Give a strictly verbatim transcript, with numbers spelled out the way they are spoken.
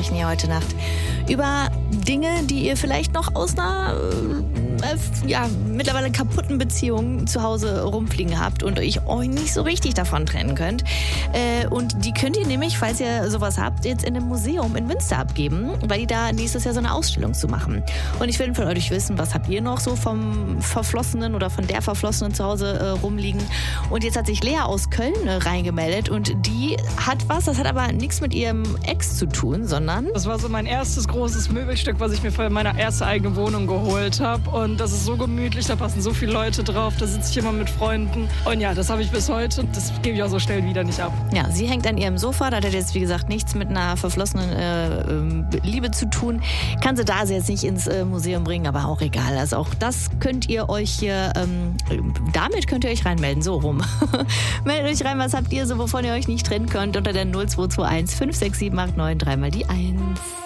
sprechen hier heute Nacht über Dinge, die ihr vielleicht noch aus einer äh, ja, mittlerweile kaputten Beziehung zu Hause rumfliegen habt und euch, euch nicht so richtig davon trennen könnt. Äh, und die könnt ihr nämlich, falls ihr sowas habt, jetzt in einem Museum in Münster abgeben, weil die da nächstes Jahr so eine Ausstellung zu machen. Und ich will von euch wissen, was habt ihr noch so vom Verflossenen oder von der Verflossenen zu Hause äh, rumliegen. Und jetzt hat sich Lea aus Köln äh, reingemeldet und die hat was, das hat aber nichts mit ihrem Ex zu tun, sondern... Das war so mein erstes großes Möbelstück, was ich mir für meine erste eigene Wohnung geholt habe. Und das ist so gemütlich, da passen so viele Leute drauf, da sitze ich immer mit Freunden. Und ja, das habe ich bis heute und das gebe ich auch so schnell wieder nicht ab. Ja, sie hängt an ihrem Sofa, da hat jetzt wie gesagt nichts mit einer verflossenen äh, äh, Liebe zu tun. Kann sie da sie jetzt nicht ins äh, Museum bringen, aber auch egal. Also auch das könnt ihr euch hier, ähm, damit könnt ihr euch reinmelden, so rum. Meldet euch rein, was habt ihr so, wovon ihr euch nicht trennen könnt, unter der null zwei zwei eins fünf sechs sieben acht neun, dreimal die eins.